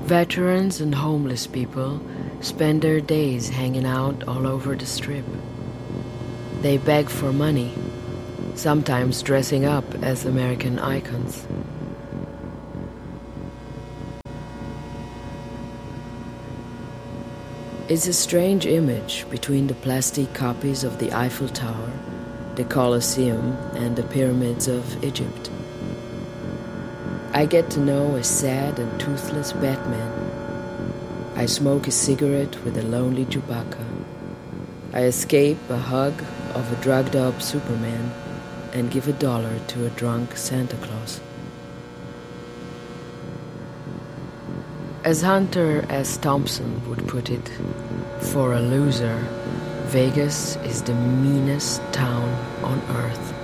Veterans and homeless people spend their days hanging out all over the strip. They beg for money, sometimes dressing up as American icons. It's a strange image between the plastic copies of the Eiffel Tower, the Colosseum, and the pyramids of Egypt. I get to know a sad and toothless Batman. I smoke a cigarette with a lonely Chewbacca. I escape a hug of a drugged-up Superman and give $1 to a drunk Santa Claus. As Hunter S. Thompson would put it, for a loser, Vegas is the meanest town on earth.